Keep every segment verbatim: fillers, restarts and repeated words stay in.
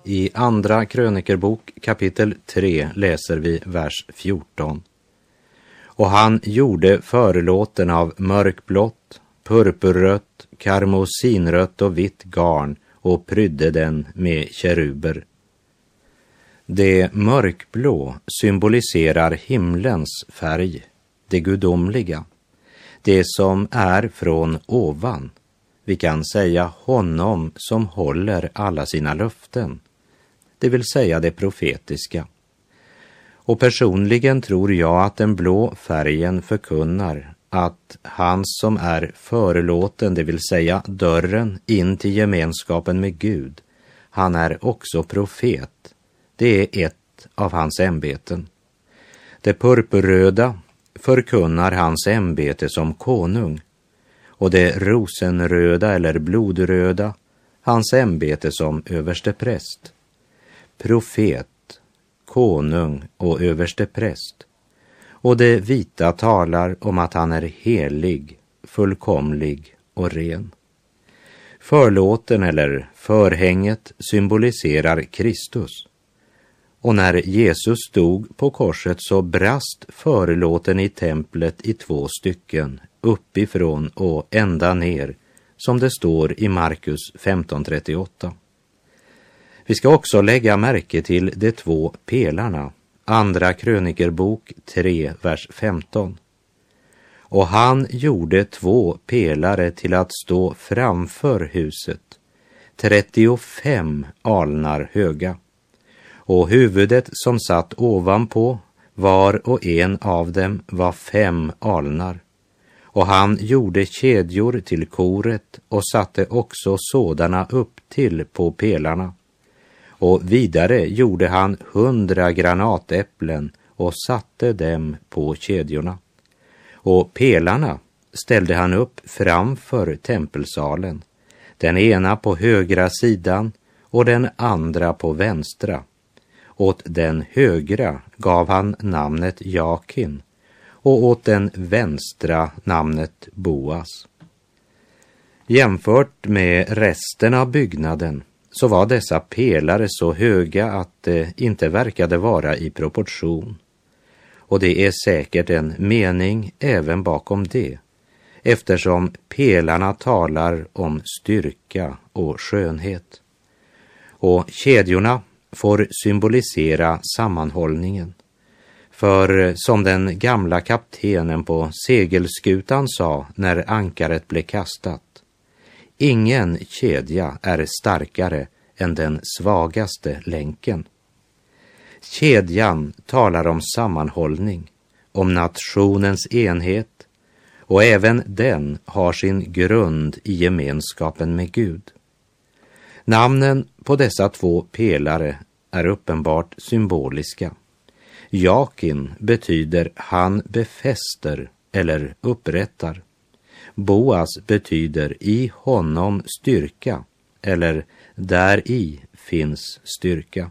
I andra krönikerbok kapitel tre läser vi vers fjorton. Och han gjorde förlåten av mörkblått, purpurrött, karmosinrött och vitt garn och prydde den med keruber. Det mörkblå symboliserar himlens färg, det gudomliga, det som är från ovan. Vi kan säga honom som håller alla sina löften, det vill säga det profetiska. Och personligen tror jag att den blå färgen förkunnar att han som är förlåten, det vill säga dörren in till gemenskapen med Gud, han är också profet. Det är ett av hans ämbeten. Det purpurröda förkunnar hans ämbete som konung, och det rosenröda eller blodröda hans ämbete som överstepräst. Profet, konung och överstepräst. Och det vita talar om att han är helig, fullkomlig och ren. Förlåten eller förhänget symboliserar Kristus. Och när Jesus stod på korset så brast förlåten i templet i två stycken, uppifrån och ända ner, som det står i Markus femton trettioåtta. Vi ska också lägga märke till de två pelarna, andra krönikerbok tre, vers femton. Och han gjorde två pelare till att stå framför huset, trettiofem alnar höga. Och huvudet som satt ovanpå, var och en av dem var fem alnar. Och han gjorde kedjor till koret och satte också sådana upp till på pelarna. Och vidare gjorde han hundra granatäpplen och satte dem på kedjorna. Och pelarna ställde han upp framför tempelsalen, den ena på högra sidan och den andra på vänstra. Åt den högra gav han namnet Jakin och åt den vänstra namnet Boas. Jämfört med resten av byggnaden så var dessa pelare så höga att det inte verkade vara i proportion. Och det är säkert en mening även bakom det, eftersom pelarna talar om styrka och skönhet. Och kedjorna får symbolisera sammanhållningen. För som den gamla kaptenen på segelskutan sa när ankaret blev kastat, ingen kedja är starkare än den svagaste länken. Kedjan talar om sammanhållning, om nationens enhet, och även den har sin grund i gemenskapen med Gud. Namnen på dessa två pelare är uppenbart symboliska. Jakin betyder han befäster eller upprättar. Boas betyder i honom styrka eller där i finns styrka.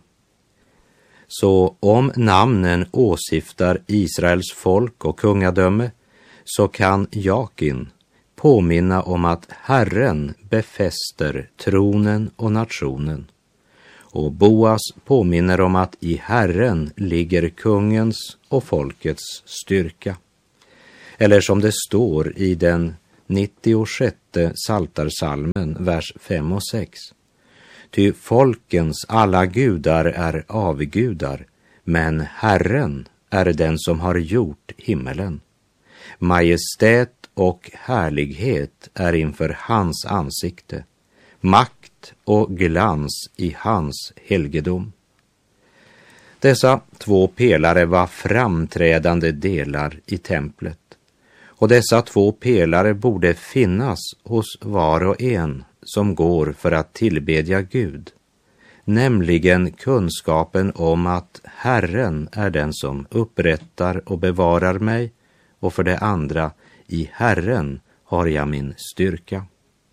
Så om namnen åsyftar Israels folk och kungadöme så kan Jakin påminna om att Herren befäster tronen och nationen. Och Boas påminner om att i Herren ligger kungens och folkets styrka. Eller som det står i den nittiosjätte Psaltarpsalmen, vers fem och sex. Ty folkens alla gudar är avgudar, men Herren är den som har gjort himmelen. Majestät och härlighet är inför hans ansikte, makt och glans i hans helgedom. Dessa två pelare var framträdande delar i templet, och dessa två pelare borde finnas hos var och en som går för att tillbedja Gud, nämligen kunskapen om att Herren är den som upprättar och bevarar mig, och för det andra, i Herren har jag min styrka.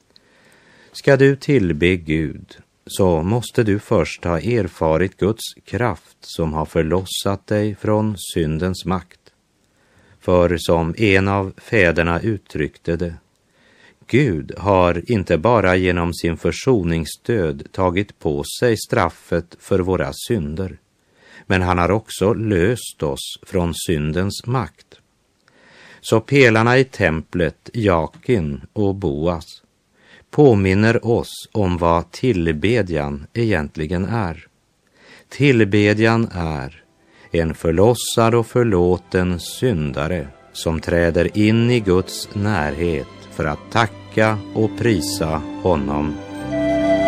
Ska du tillbe Gud så måste du först ha erfarit Guds kraft som har förlossat dig från syndens makt. För som en av fäderna uttryckte det, Gud har inte bara genom sin försoningsdöd tagit på sig straffet för våra synder, men han har också löst oss från syndens makt. Så pelarna i templet, Jakin och Boas, påminner oss om vad tillbedjan egentligen är. Tillbedjan är en förlossad och förlåten syndare som träder in i Guds närhet för att tacka och prisa honom